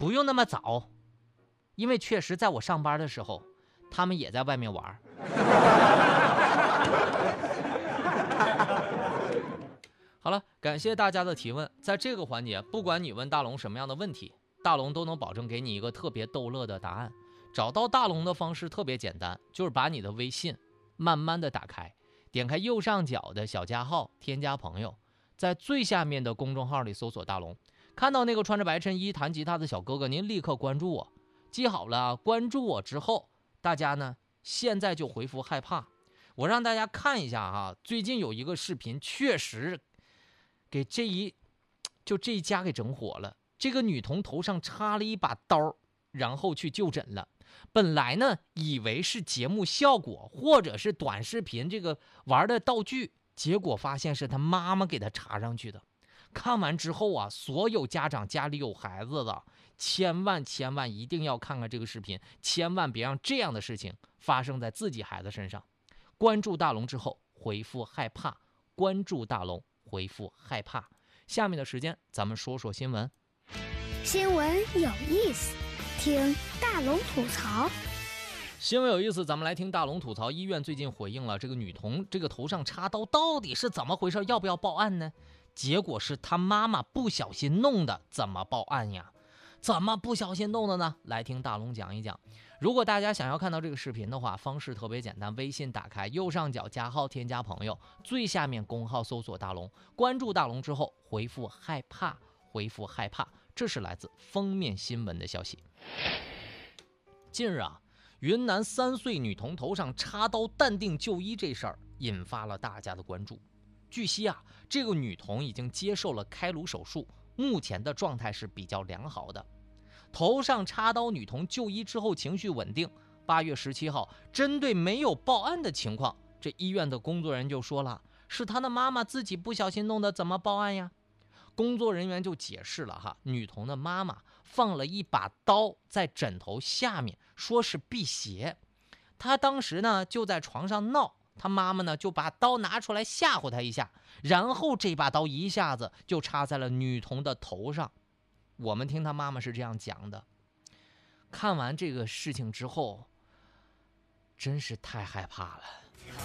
不用那么早，因为确实在我上班的时候，他们也在外面玩。好了，感谢大家的提问。在这个环节，不管你问大龙什么样的问题，大龙都能保证给你一个特别逗乐的答案。找到大龙的方式特别简单，就是把你的微信慢慢的打开，点开右上角的小加号，添加朋友，在最下面的公众号里搜索大龙，看到那个穿着白衬衣弹吉他的小哥哥，您立刻关注我。记好了，关注我之后，大家呢现在就回复害怕。我让大家看一下哈，最近有一个视频确实给这一家给整火了。这个女童头上插了一把刀，然后去就诊了。本来呢以为是节目效果或者是短视频这个玩的道具，结果发现是她妈妈给她插上去的。看完之后啊，所有家长家里有孩子的，千万一定要看看这个视频，千万别让这样的事情发生在自己孩子身上。关注大龙之后回复害怕，关注大龙回复害怕。下面的时间咱们说说新闻。 新闻有意思，听大龙吐槽。 新闻有意思，咱们来听大龙吐槽。医院最近回应了这个女童这个头上插刀到底是怎么回事，要不要报案呢？结果是她妈妈不小心弄的，怎么报案呀？怎么不小心弄的呢？来听大龙讲一讲。如果大家想要看到这个视频的话，方式特别简单，微信打开右上角加号，添加朋友，最下面公号搜索大龙，关注大龙之后回复害怕，回复害怕。这是来自封面新闻的消息。近日啊，云南3岁女童头上插刀淡定就医这事儿引发了大家的关注。据悉啊，这个女童已经接受了开颅手术，目前的状态是比较良好的。头上插刀女童就医之后情绪稳定。8月17号，针对没有报案的情况，这医院的工作人员就说了，是她的妈妈自己不小心弄的，怎么报案呀？工作人员就解释了哈，女童的妈妈放了一把刀在枕头下面，说是辟邪。她当时呢就在床上闹，她妈妈呢就把刀拿出来吓唬她一下，然后这把刀一下子就插在了女童的头上。我们听她妈妈是这样讲的。看完这个事情之后，真是太害怕了。